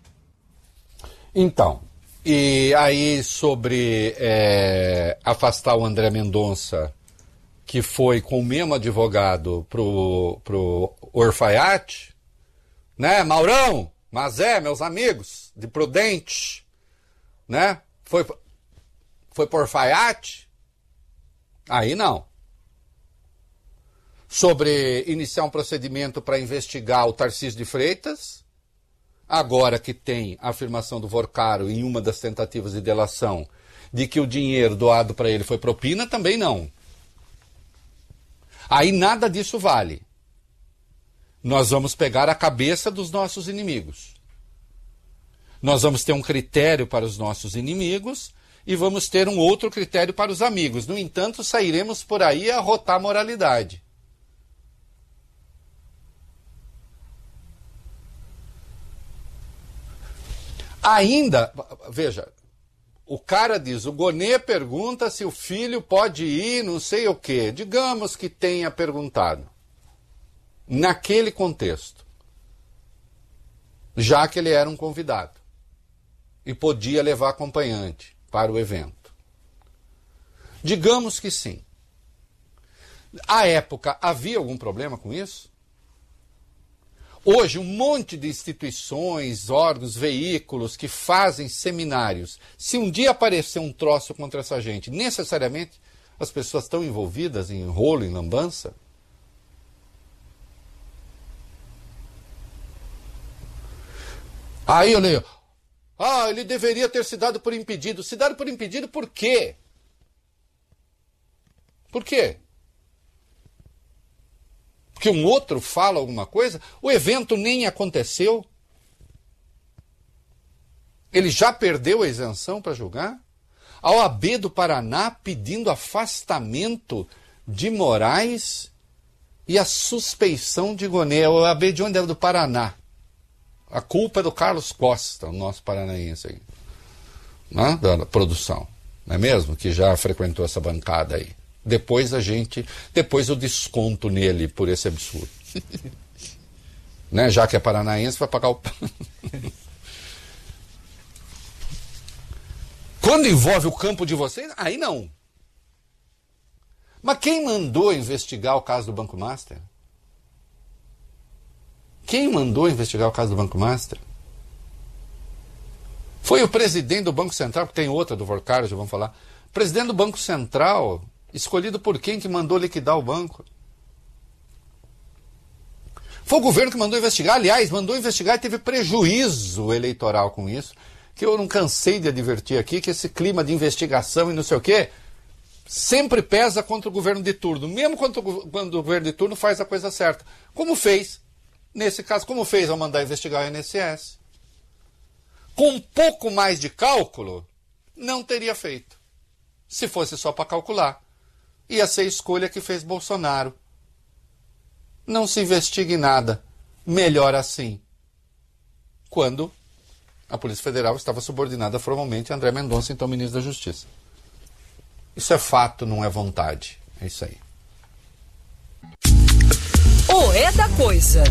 Então, e aí sobre é, afastar o André Mendonça, que foi com o mesmo advogado pro, pro Orfaiate, né, Maurão, Mazé, meus amigos, de Prudente, né, foi, foi por Orfaiate, aí não. Sobre iniciar um procedimento para investigar o Tarcísio de Freitas, agora que tem a afirmação do Vorcaro em uma das tentativas de delação de que o dinheiro doado para ele foi propina, também não. Aí nada disso vale. Nós vamos pegar a cabeça dos nossos inimigos. Nós vamos ter um critério para os nossos inimigos e vamos ter um outro critério para os amigos. No entanto, sairemos por aí a rotar a moralidade. Ainda, veja, o cara diz, o Gonê pergunta se o filho pode ir, não sei o quê. Digamos que tenha perguntado. Naquele contexto. Já que ele era um convidado. E podia levar acompanhante para o evento. Digamos que sim. À época, havia algum problema com isso? Hoje, um monte de instituições, órgãos, veículos que fazem seminários. Se um dia aparecer um troço contra essa gente, necessariamente as pessoas estão envolvidas em rolo, em lambança? Aí eu leio, ah, ele deveria ter se dado por impedido. Se dado por impedido por quê? Por quê? Porque um outro fala alguma coisa? O evento nem aconteceu? Ele já perdeu a isenção para julgar? A O A B do Paraná pedindo afastamento de Moraes e a suspeição de Gonê. A O A B de onde é? Do Paraná. A culpa é do Carlos Costa, o nosso paranaense aí, né? Da produção, não é mesmo? Que já frequentou essa bancada aí. Depois a gente, depois eu desconto nele por esse absurdo. Né? Já que é paranaense, vai pagar o... Quando envolve o campo de vocês, aí não. Mas quem mandou investigar o caso do Banco Master? Quem mandou investigar o caso do Banco Master? Foi o presidente do Banco Central, que tem outra do Vorcaro, já vamos falar. Presidente do Banco Central, escolhido por quem que mandou liquidar o banco? Foi o governo que mandou investigar, aliás, mandou investigar e teve prejuízo eleitoral com isso, que eu não cansei de advertir aqui, que esse clima de investigação e não sei o quê, sempre pesa contra o governo de turno, mesmo quando, quando o governo de turno faz a coisa certa. Como fez, nesse caso, como fez ao mandar investigar o I N S S. Com um pouco mais de cálculo, não teria feito. Se fosse só para calcular. Ia ser a escolha que fez Bolsonaro. Não se investigue nada. Melhor assim. Quando a Polícia Federal estava subordinada formalmente a André Mendonça, então ministro da Justiça. Isso é fato, não é vontade. É isso aí. O É da Coisa.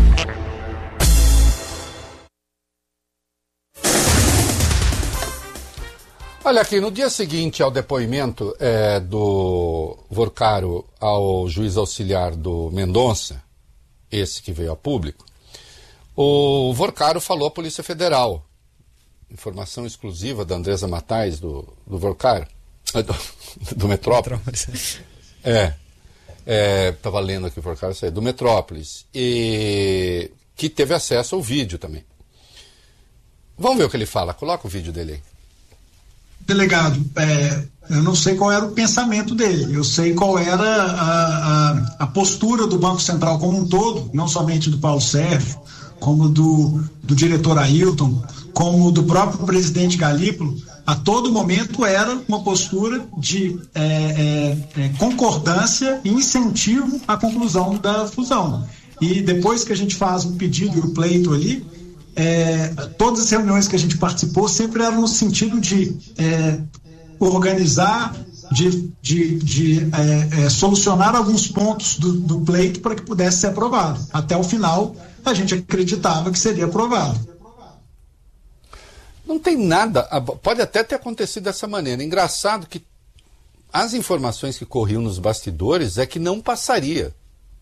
Olha aqui, no dia seguinte ao depoimento é, do Vorcaro ao juiz auxiliar do Mendonça, esse que veio a público, o Vorcaro falou à Polícia Federal, informação exclusiva da Andresa Matais, do, do Vorcaro, Do, do Metrópolis. Metrópolis. É. Estava lendo aqui por causa do Metrópolis. E que teve acesso ao vídeo também. Vamos ver o que ele fala. Coloca o vídeo dele aí. Delegado, é, eu não sei qual era o pensamento dele, eu sei qual era a, a, a postura do Banco Central como um todo, não somente do Paulo Sérgio, como do, do diretor Ailton, como do próprio presidente Galípolo. A todo momento era uma postura de é, é, é, concordância e incentivo à conclusão da fusão. E depois que a gente faz um pedido e o pleito ali, É, todas as reuniões que a gente participou sempre eram no sentido de é, organizar, de, de, de é, é, solucionar alguns pontos do, do pleito para que pudesse ser aprovado. Até o final, a gente acreditava que seria aprovado. Não tem nada, pode até ter acontecido dessa maneira. Engraçado que as informações que corriam nos bastidores é que não passaria.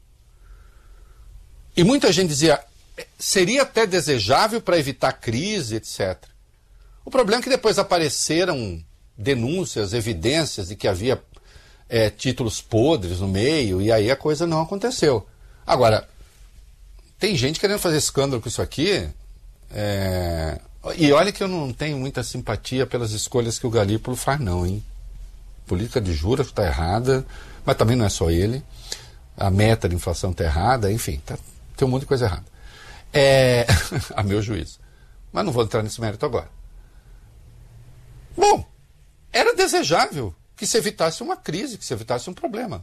E muita gente dizia... seria até desejável para evitar crise, etcétera. O problema é que depois apareceram denúncias, evidências de que havia é, títulos podres no meio, e aí a coisa não aconteceu. Agora, tem gente querendo fazer escândalo com isso aqui, é... e olha que eu não tenho muita simpatia pelas escolhas que o Galípolo faz não, hein? Política de juros está errada, mas também não é só ele. A meta de inflação está errada, enfim, tá... tem um monte de coisa errada. É, a meu juízo. Mas não vou entrar nesse mérito agora. Bom, era desejável que se evitasse uma crise, que se evitasse um problema.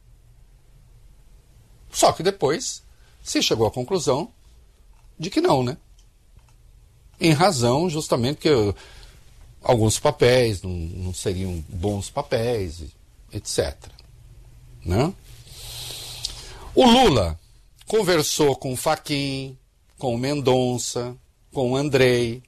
Só que depois se chegou à conclusão de que não, né? Em razão justamente que eu, alguns papéis não, não seriam bons papéis, etcétera. Né? O Lula conversou com o Fachin, com o Mendonça, com o Andrei,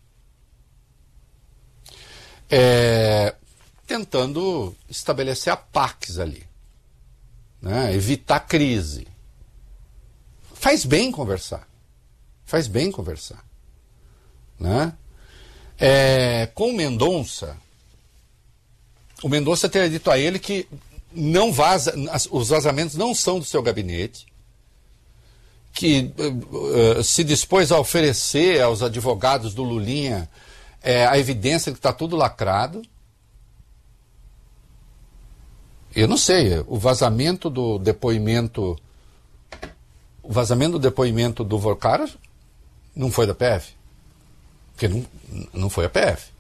é, tentando estabelecer a Pax ali, né? Evitar crise. Faz bem conversar, faz bem conversar. Né? É, com o Mendonça, o Mendonça teria dito a ele que não vaza, os vazamentos não são do seu gabinete, que uh, se dispôs a oferecer aos advogados do Lulinha uh, a evidência de que está tudo lacrado. Eu não sei, o vazamento do depoimento o vazamento do depoimento do Vorcara não foi da P F, porque não, não foi a P F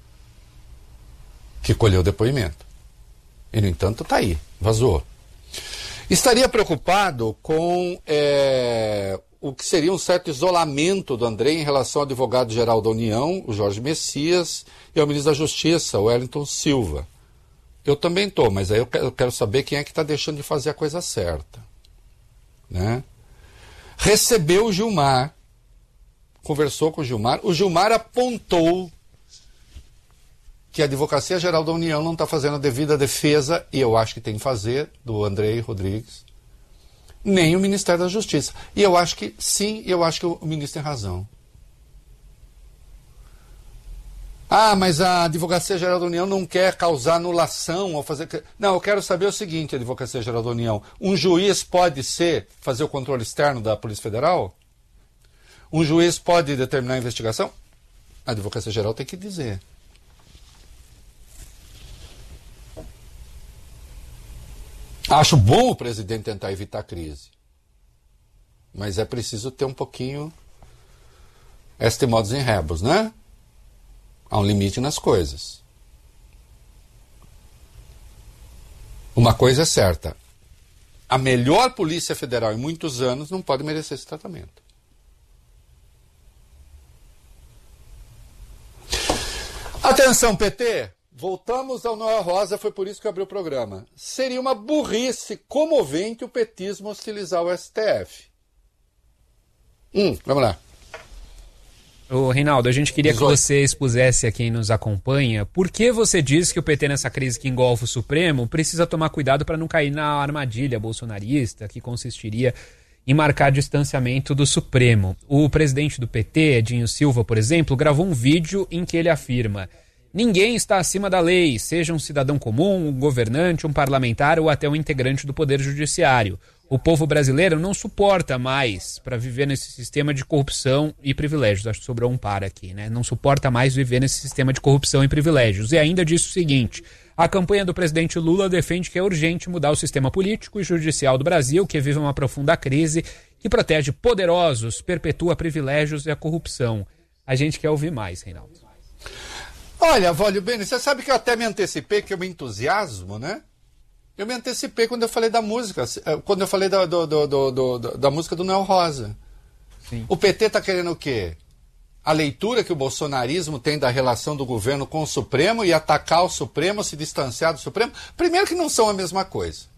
que colheu o depoimento. E, no entanto, está aí, vazou. Estaria preocupado com é, o que seria um certo isolamento do Andrei em relação ao advogado-geral da União, o Jorge Messias, e ao ministro da Justiça, o Wellington Silva. Eu também estou, mas aí eu quero, eu quero saber quem é que está deixando de fazer a coisa certa. Né? Recebeu o Gilmar, conversou com o Gilmar, o Gilmar apontou que a Advocacia Geral da União não está fazendo a devida defesa, e eu acho que tem que fazer, do Andrei Rodrigues, nem o Ministério da Justiça. E eu acho que, sim, eu acho que o ministro tem razão. Ah, mas a Advocacia Geral da União não quer causar anulação ao fazer... Não, eu quero saber o seguinte, a Advocacia Geral da União, um juiz pode ser, fazer o controle externo da Polícia Federal? Um juiz pode determinar a investigação? A Advocacia Geral tem que dizer. Acho bom o presidente tentar evitar a crise, mas é preciso ter um pouquinho este modus in rebus, né? Há um limite nas coisas. Uma coisa é certa, a melhor Polícia Federal em muitos anos não pode merecer esse tratamento. Atenção, P T! Voltamos ao Noel Rosa, foi por isso que eu abri o programa. Seria uma burrice comovente o petismo hostilizar o S T F. Hum, vamos lá. Ô, Reinaldo, a gente queria dezoito. Que você expusesse a quem nos acompanha por que você diz que o P T nessa crise que engolfa o Supremo precisa tomar cuidado para não cair na armadilha bolsonarista que consistiria em marcar distanciamento do Supremo. O presidente do P T, Edinho Silva, por exemplo, gravou um vídeo em que ele afirma: Ninguém está acima da lei, seja um cidadão comum, um governante, um parlamentar ou até um integrante do Poder Judiciário. O povo brasileiro não suporta mais para viver nesse sistema de corrupção e privilégios. Acho que sobrou um par aqui, né? Não suporta mais viver nesse sistema de corrupção e privilégios. E ainda disse o seguinte: a campanha do presidente Lula defende que é urgente mudar o sistema político e judicial do Brasil, que vive uma profunda crise, que protege poderosos, perpetua privilégios e a corrupção. A gente quer ouvir mais, Reinaldo. Olha, Vólio Bene, você sabe que eu até me antecipei, que eu me entusiasmo, né? Eu me antecipei quando eu falei da música, quando eu falei da, do, do, do, do, da música do Noel Rosa. Sim. O P T tá querendo o quê? A leitura que o bolsonarismo tem da relação do governo com o Supremo e atacar o Supremo, se distanciar do Supremo? Primeiro que não são a mesma coisa.